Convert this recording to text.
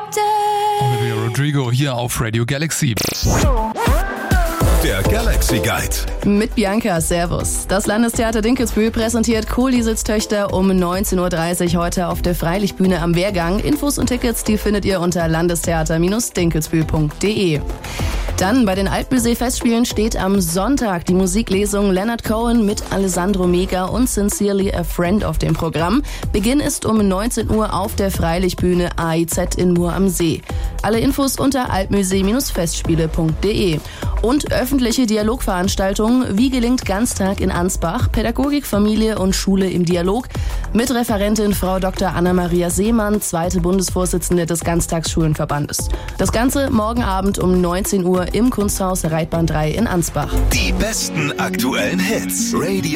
Olivia Rodrigo hier auf Radio Galaxy. Der Galaxy Guide. Mit Bianca, Servus. Das Landestheater Dinkelsbühl präsentiert Kohlisitztöchter um 19.30 Uhr heute auf der Freilichtbühne am Wehrgang. Infos und Tickets, die findet ihr unter landestheater-dinkelsbühl.de. Dann bei den Altmusee-Festspielen steht am Sonntag die Musiklesung Leonard Cohen mit Alessandro Mega und Sincerely a Friend auf dem Programm. Beginn ist um 19 Uhr auf der Freilichtbühne AIZ in Mur am See. Alle Infos unter altmusee-festspiele.de. Und öffentliche Dialogveranstaltungen, wie gelingt Ganztag in Ansbach, Pädagogik, Familie und Schule im Dialog mit Referentin Frau Dr. Anna-Maria Seemann, zweite Bundesvorsitzende des Ganztagsschulenverbandes. Das Ganze morgen Abend um 19 Uhr im Kunsthaus Reitbahn 3 in Ansbach. Die besten aktuellen Hits. Radio